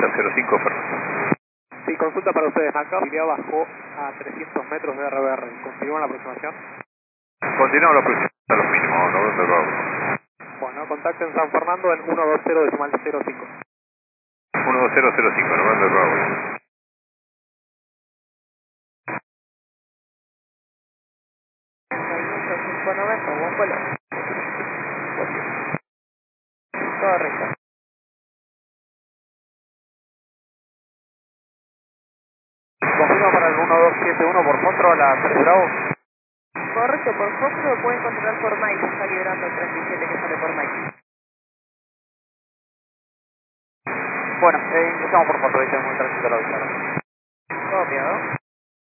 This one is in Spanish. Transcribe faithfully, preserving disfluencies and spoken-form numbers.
Delta cero cinco, Fernando. Sí, consulta para ustedes, acá Auxilia bajó a trescientos metros de R B R. ¿Continúan la aproximación? Continuamos la próxima a los mínimos, November Bravo. Bueno, contacten San Fernando en ciento veinte decimal cero cinco. uno dos cero cero cinco, November Bravo. cinco noventa, buen vuelo. Correcto. Confirma para el uno dos siete uno por control a tres Bravo. Correcto, por Fox lo pueden controlar por Mike, está liberando el treinta y siete que sale por Mike. Bueno, eh, ingresamos por control y tenemos el tránsito a la vista. Copiado.